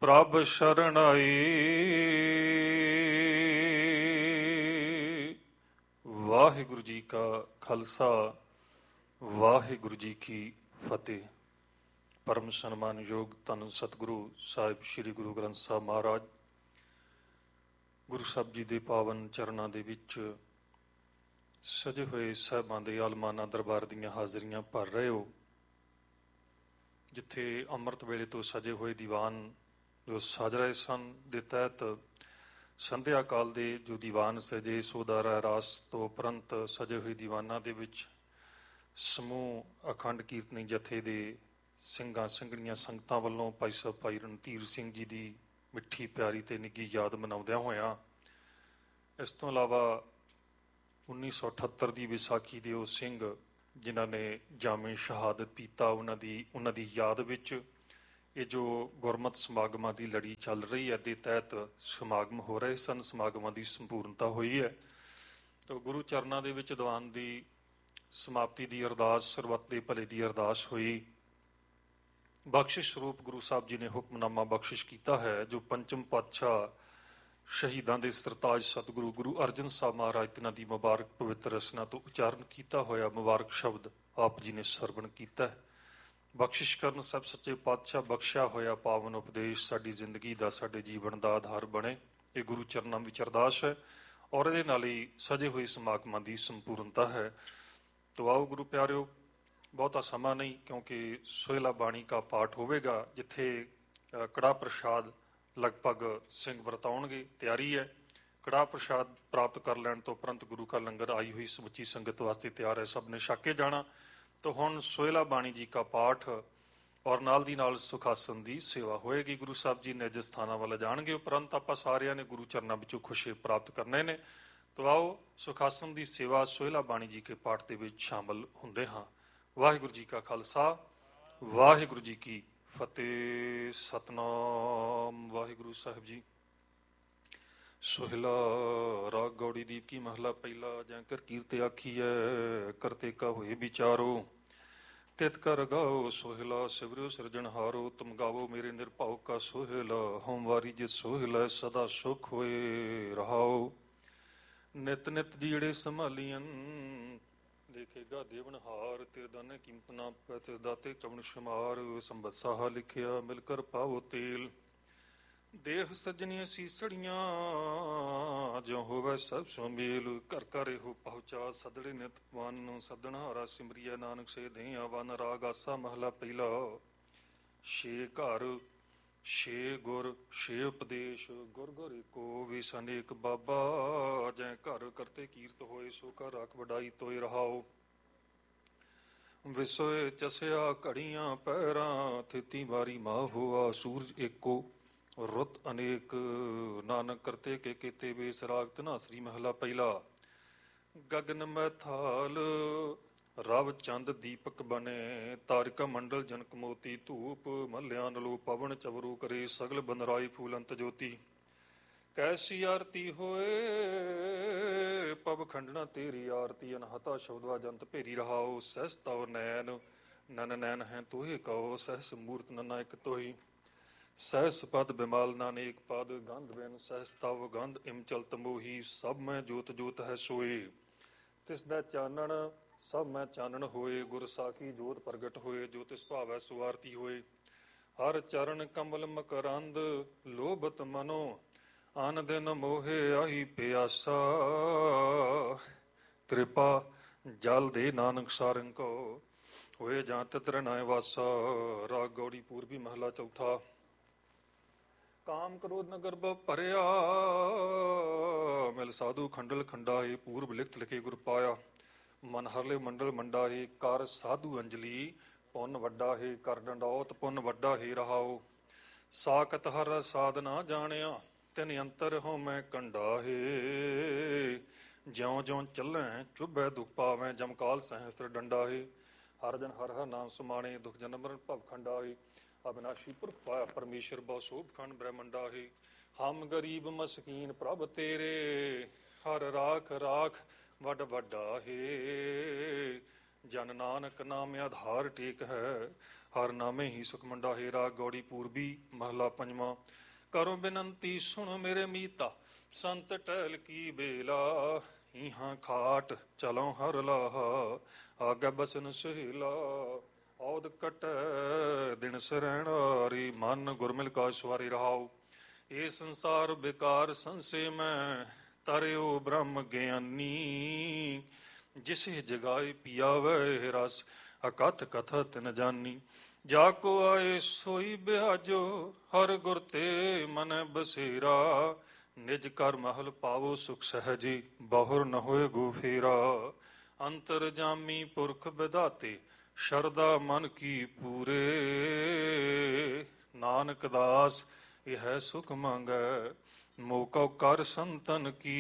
ਪ੍ਰਭ ਸ਼ਰਨ ਆਈ। ਵਾਹਿਗੁਰੂ ਜੀ ਕਾ ਖਾਲਸਾ, ਵਾਹਿਗੁਰੂ ਜੀ ਕੀ ਫਤਿਹ। ਪਰਮ ਸਨਮਾਨਯੋਗ ਧੰਨ ਸਤਿਗੁਰੂ ਸਾਹਿਬ ਸ੍ਰੀ ਗੁਰੂ ਗ੍ਰੰਥ ਸਾਹਿਬ ਮਹਾਰਾਜ, ਗੁਰੂ ਸਾਹਿਬ ਜੀ ਦੇ ਪਾਵਨ ਚਰਨਾਂ ਦੇ ਵਿੱਚ ਸਜੇ ਹੋਏ ਸਾਹਿਬਾਂ ਦੇ ਆਲਮਾਨਾ ਦਰਬਾਰ ਦੀਆਂ ਹਾਜ਼ਰੀਆਂ ਭਰ ਰਹੇ ਹੋ, ਜਿੱਥੇ ਅੰਮ੍ਰਿਤ ਵੇਲੇ ਤੋਂ ਸਜੇ ਹੋਏ ਦੀਵਾਨ ਜੋ ਸਜ ਰਹੇ ਸਨ ਦੇ ਤਹਿਤ ਸੰਧਿਆ ਕਾਲ ਦੇ ਜੋ ਦੀਵਾਨ ਸਜੇ ਸੋਦਾਰਾ ਰਾਸ ਤੋਂ ਉਪਰੰਤ ਸਜੇ ਹੋਏ ਦੀਵਾਨਾਂ ਦੇ ਵਿੱਚ ਸਮੂਹ ਅਖੰਡ ਕੀਰਤਨੀ ਜਥੇ ਦੇ ਸਿੰਘਾਂ ਸਿੰਘਣੀਆਂ ਸੰਗਤਾਂ ਵੱਲੋਂ ਭਾਈ ਸਾਹਿਬ ਭਾਈ ਰਣਧੀਰ ਸਿੰਘ ਜੀ ਦੀ ਮਿੱਠੀ ਪਿਆਰੀ ਤੇ ਨਿੱਘੀ ਯਾਦ ਮਨਾਉਂਦਿਆਂ ਹੋਇਆਂ, ਇਸ ਤੋਂ ਇਲਾਵਾ 1978 ਦੀ ਵਿਸਾਖੀ ਦੇ ਉਹ ਸਿੰਘ ਜਿਨ੍ਹਾਂ ਨੇ ਜਾਮੇ ਸ਼ਹਾਦਤ ਪੀਤਾ, ਉਹਨਾਂ ਦੀ ਯਾਦ ਵਿੱਚ ਇਹ ਜੋ ਗੁਰਮਤਿ ਸਮਾਗਮਾਂ ਦੀ ਲੜੀ ਚੱਲ ਰਹੀ ਹੈ ਦੇ ਤਹਿਤ ਸਮਾਗਮ ਹੋ ਰਹੇ ਸਨ। ਸਮਾਗਮਾਂ ਦੀ ਸੰਪੂਰਨਤਾ ਹੋਈ ਹੈ ਤਾਂ ਗੁਰੂ ਚਰਨਾਂ ਦੇ ਵਿੱਚ ਦੀਵਾਨ ਦੀ ਸਮਾਪਤੀ ਦੀ ਅਰਦਾਸ, ਸਰਬੱਤ ਦੇ ਭਲੇ ਦੀ ਅਰਦਾਸ ਹੋਈ। ਬਖਸ਼ਿਸ਼ ਸਰੂਪ ਗੁਰੂ ਸਾਹਿਬ ਜੀ ਨੇ ਹੁਕਮਨਾਮਾ ਬਖਸ਼ਿਸ਼ ਕੀਤਾ ਹੈ, ਜੋ ਪੰਚਮ ਪਾਤਸ਼ਾਹ ਸ਼ਹੀਦਾਂ ਦੇ ਸਰਤਾਜ ਸਤਿਗੁਰੂ ਗੁਰੂ ਅਰਜਨ ਸਾਹਿਬ ਮਹਾਰਾਜ ਤਿਨਾਂ ਦੀ ਮੁਬਾਰਕ ਪਵਿੱਤਰ ਰਸਨਾ ਤੋਂ ਉਚਾਰਨ ਕੀਤਾ ਹੋਇਆ ਮੁਬਾਰਕ ਸ਼ਬਦ ਆਪ ਜੀ ਨੇ ਸਰਵਣ ਕੀਤਾ ਹੈ। ਬਖਸ਼ਿਸ਼ ਕਰਨ ਸਭ ਸੱਚੇ ਪਾਤਸ਼ਾਹ ਬਖਸ਼ਿਆ ਹੋਇਆ ਪਾਵਨ ਉਪਦੇਸ਼ ਸਾਡੀ ਜ਼ਿੰਦਗੀ ਦਾ, ਸਾਡੇ ਜੀਵਨ ਦਾ ਆਧਾਰ ਬਣੇ। ਇਹ ਗੁਰੂ ਚਰਨਾਂ ਵਿੱਚ ਅਰਦਾਸ ਹੈ ਔਰ ਇਹਦੇ ਨਾਲ ਹੀ ਸਜੇ ਹੋਏ ਸਮਾਗਮਾਂ ਦੀ ਸੰਪੂਰਨਤਾ ਹੈ। ਤੋ ਆਓ ਗੁਰੂ ਪਿਆਰਿਓ, ਬਹੁਤਾ ਸਮਾਂ ਨਹੀਂ, ਕਿਉਂਕਿ ਸੋਹਿਲਾ ਬਾਣੀ ਕਾ ਪਾਠ ਹੋਵੇਗਾ, ਜਿੱਥੇ ਕੜਾਹ ਪ੍ਰਸ਼ਾਦ ਲਗਭਗ ਸਿੰਘ ਵਰਤਾਉਣਗੇ। ਤਿਆਰੀ ਹੈ, ਕੜਾਹ ਪ੍ਰਸ਼ਾਦ ਪ੍ਰਾਪਤ ਕਰ ਲੈਣ ਤੋਂ ਉਪਰੰਤ ਗੁਰੂ ਕਾ ਲੰਗਰ ਆਈ ਹੋਈ ਸਮੁੱਚੀ ਸੰਗਤ ਵਾਸਤੇ ਤਿਆਰ ਹੈ, ਸਭ ਨੇ ਛਕ ਕੇ ਜਾਣਾ। ਤਾਂ ਹੁਣ ਸੋਹਿਲਾ ਬਾਣੀ ਜੀ ਕਾ ਪਾਠ ਔਰ ਨਾਲ ਦੀ ਨਾਲ ਸੁਖਾਸਨ ਦੀ ਸੇਵਾ ਹੋਏਗੀ। ਗੁਰੂ ਸਾਹਿਬ ਜੀ ਨਿਜ ਸਥਾਨਾਂ ਵੱਲ ਜਾਣਗੇ, ਉਪਰੰਤ ਆਪਾਂ ਸਾਰਿਆਂ ਨੇ ਗੁਰੂ ਚਰਨਾਂ ਵਿੱਚੋਂ ਖੁਸ਼ੀ ਪ੍ਰਾਪਤ ਕਰਨੇ ਨੇ। ਤਾਂ ਆਓ ਸੁਖਾਸਨ ਦੀ ਸੇਵਾ ਸੋਹਿਲਾ ਬਾਣੀ ਜੀ ਕੇ ਪਾਠ ਦੇ ਵਿੱਚ ਸ਼ਾਮਲ ਹੁੰਦੇ ਹਾਂ। ਵਾਹਿਗੁਰੂ ਜੀ ਕਾ ਖਾਲਸਾ, ਵਾਹਿਗੁਰੂ ਜੀ ਕੀ ਫਤਿਹ। ਸਤਨਾਮ ਵਾਹਿਗੁਰੂ ਸਾਹਿਬ ਜੀ। ਸੋਹਿਲਾ ਰਾਗ ਗੌੜੀ ਦੀਪ ਕੀ ਮਹਲਾ ਪਹਿਲਾ। ਜੈ ਕਰ ਕੀਰਤ ਆਖੀਐ ਕਰਤੇ ਕਾ ਹੋਏ ਵਿਚਾਰੋ, ਤਿਤ ਕਰ ਗਾਓ ਸੋਹਿਲਾ ਸਿਵਰਿਓ ਸਿਰਜਣਹਾਰੋ। ਤੁਮ ਗਾਵੋ ਮੇਰੇ ਨਿਰਭਉ ਕਾ ਸੋਹਿਲਾ, ਹਉ ਵਾਰੀ ਜਿ ਸੋਹਿਲਾ ਸਦਾ ਸੁਖ ਹੋਏ ਰਹਾਓ। ਨਿਤ ਨਿਤ ਜਿਹੜੇ ਸੰਭਾਲੀਆਂ ਦੇਖੇਗਾ ਦੇਵਨਹਾਰ, ਤੇਰੇ ਦਾਨੇ ਕੀਮਤ ਨਾ ਪੈ ਤਿਸ ਦਾਤੇ ਕਵਣ ਸ਼ੁਮਾਰ। ਸੰਬਤ ਸਾਹਾ ਲਿਖਿਆ ਮਿਲ ਕਰ ਪਾਵੋ ਤੇਲ, ਦੇਹ ਸੱਜਣੀਆਂ ਸੀਸੜੀਆਂ ਜੋ ਹੋਵੇ ਸਭ ਸੋ ਮੇਲ। ਘਰ ਘਰ ਇਹੋ ਪਹੁੰਚਾ ਸਦੜੇ ਨਿਤ ਵਨ, ਸੱਦਣਹਾਰਾ ਸਿਮਰੀਆ ਨਾਨਕ ਸੇ ਦੇ ਆਵਨ। ਰਾਗ ਆਸਾ ਮਹਲਾ ਪਹਿਲਾ। ਛੇ ਘਰ ਛੇ ਗੁਰ ਛੇ ਉਪਦੇਸ਼, ਗੁਰ ਗੁਰ ਏਕੋ ਵਿਸ ਅਨੇਕ ਬਾਬਾ। ਜੈ ਘਰ ਕਰਤੇ ਕੀਰਤ ਹੋਏ ਸੋ ਘਰ ਰੱਖ ਵਡਾਈ ਤੋਏ ਰਹਾਓ। ਵਿਸੋਏ ਚਸਿਆ ਘੜੀਆਂ ਪੈਰਾਂ, ਥਿਤੀ ਵਾਰੀ ਮਾਹ ਹੋਆ। ਸੂਰਜ ਏਕੋ ਰੁੱਤ ਅਨੇਕ, ਨਾਨਕ ਕਰਤੇ ਕੇ ਕੀਤੇ ਵੇਸ। ਰਾਗ ਧਨਾਸਰੀ ਮਹਲਾ ਪਹਿਲਾ। ਗਗਨ ਮੈਥਾਲ ਰਵ ਚੰਦ ਦੀਪਕ ਬਨੇ, ਤਾਰਿਕਾ ਮੰਡਲ ਜਨਕ ਮੋਤੀ। ਧੂਪ ਮੱਲਿਆਂ ਨਲੋ ਪਵਨ ਚਵਰੂ ਕਰੇ, ਸਗਲ ਬਨਰਾਈ ਫੂਲੰਤ ਜੋਤੀ। ਕੈਸੀ ਆਰਤੀ ਹੋਏ ਪਵ ਖੰਡਣਾ ਤੇਰੀ ਆਰਤੀ। ਅਨਹਤਾ ਸ਼ਬਦਵਾ ਜੰਤ ਭੇਰੀ ਰਹਾਓ। ਸਹਿਸ ਤਵ ਨੈਣ ਨਨ ਨੈਣ ਹੈ ਤੋਹੇ ਕਹੋ, ਸਹਿਸ ਮੂਰਤ ਨਨਾ ਇੱਕ ਤੋਹੀ। ਸਹਿਸ ਪਦ ਬਿਮਾਲ ਨਾਨੇਕ ਪਦ, ਗੰਧ ਬਿਨ ਸਹਿਸ ਤਵ ਗੰਧ ਇਮ ਚਲਤ ਮੋਹੀ। ਸਭ ਮੈਂ ਜੋਤ ਜੋਤ ਹੈ ਸੋਏ, ਤਿਸ ਦਾ ਚਾਨਣ ਸਭ ਮੈਂ ਚਾਨਣ ਹੋਏ। ਗੁਰ ਸਾਖੀ ਜੋਤ ਪ੍ਰਗਟ ਹੋਏ, ਜੋ ਤਿਸ ਭਾਵੈ ਸੋ ਆਰਤੀ ਹੋਏ। ਹਰ ਚਰਨ ਕਮਲ ਮਕਰੰਦ ਲੋਭਤ ਮਨੋ, ਅਨ ਦਿਨ ਮੋਹੇ ਆਹੀ ਪਿਆਸਾ। ਕਿਰਪਾ ਜਲ ਦੇ ਨਾਨਕ ਸਾਰੰਗ ਕੋ, ਹੋਏ ਜਾਂ ਤਿਤ ਰਹਿ ਵਾਸਾ। ਰਾਗ ਗੌੜੀ ਪੂਰਬੀ ਮਹਲਾ ਚੌਥਾ। ਕਾਮ ਕ੍ਰੋਧ ਨ ਗਰਭ ਭਰਿਆ, ਮਿਲ ਸਾਧੂ ਖੰਡਲ ਖੰਡਾਹੇ। ਪੂਰਬ ਲਿਖਤ ਲਿਖੇ ਗੁਰ ਪਾਇਆ, ਮਨ ਹਰਲੇ ਮੰਡਲ ਮੰਡਾਹੇ। ਕਰ ਸਾਧੂ ਅੰਜਲੀ ਪੁੰਨ ਵੱਡਾ ਹੈ, ਕਰ ਡੰਡੌਤ ਪੁੰਨ ਵੱਡਾ ਹੈ ਰਹਾਓ। ਸਾਕਤ ਹਰ ਸਾਧਨਾ ਜਾਣਿਆ, ਤਿਨ ਅੰਤਰ ਹੋ ਮੈਂ ਕੰਡਾਹੇ। ਜਿਉਂ ਜਿਉਂ ਚੱਲੈ ਚੁਭੈ ਦੁਖ ਪਾਵੈ, ਜਮਕਾਲ ਸਹਸਤਰ ਡੰਡਾਹੇ। ਹਰ ਜਨ ਹਰ ਹਰ ਨਾਮ ਸੁਮਾਣੇ, ਦੁਖ ਜਨਮ ਮਰਨ ਭਵ ਖੰਡਾਹੇ। ਅਬਿਨਾਸ਼ੀ ਪੁਰਖ ਪਾਇਆ ਪਰਮੇਸ਼ਰ ਬਹੁ ਸੋਭ ਖੰਡ ਬ੍ਰਹਮੰਡਾ ਹੈ। ਹਮ ਗਰੀਬ ਮਸਕੀਨ ਪ੍ਰਭ ਤੇਰੇ, ਹਰ ਰਾਖ ਰਾਖ ਵੱਡ ਵੱਡਾ ਹੈ। ਜਨ ਨਾਨਕ ਨਾਮ ਆਧਾਰ ਟੇਕ ਹੈ, ਹਰ ਨਾਮੇ ਹੀ ਸੁਖ ਮੰਡਾ ਹੇਰਾ। ਗੌੜੀ ਪੂਰਬੀ ਮਹਲਾ ਪੰਜਵਾਂ। ਕਰੋ ਬੇਨੰਤੀ ਸੁਣ ਮੇਰੇ ਮੀਤਾ, ਸੰਤ ਟਹਿਲ ਕੀ ਬੇਲਾ। ਇਹਾਂ ਖਾਟ ਚਲੋ ਹਰ ਲਾਹਾ, ਆਗੇ ਬਸਨ ਸਹੇਲਾ। ਔਦ ਕਟੈ ਦਿਨ ਸਰੈਣਾਰੀ, ਮਨ ਗੁਰਮਿਲ ਕਾ ਸਵਾਰੀ ਰਹਾਉ। ਇਹ ਸੰਸਾਰ ਬੇਕਾਰ ਸੰਸੇ ਮੈਂ, ਤਰਿਓ ਬ੍ਰਹਮ ਗਿਆਨੀ। ਜਿਸੇ ਜਗਾਏ ਪਿਆਵੈ ਰਸ, ਅਕਥ ਕਥਤ ਨ ਜਾਨੀ। ਜਾ ਕੋ ਆਏ ਸੋਈ ਬਿਹਾਜੋ, ਹਰ ਗੁਰ ਤੇ ਮਨ ਬਸੇਰਾ। ਨਿਜ ਕਰ ਮਹਲ ਪਾਵੋ ਸੁਖ ਸਹਜੀ, ਬਹੁਰ ਨ ਹੋਏ ਗੋ ਫੇਰਾ। ਅੰਤਰ ਜਾਮੀ ਪੁਰਖ ਵਿਦਾਤੇ, ਸ਼ਰਦਾ ਮਨ ਕੀ ਪੂਰੇ। ਨਾਨਕ ਦਾਸ ਇਹ ਸੁਖ ਮੰਗੈ, ਮੋਕਉ ਕਰ ਸੰਤਨ ਕੀ।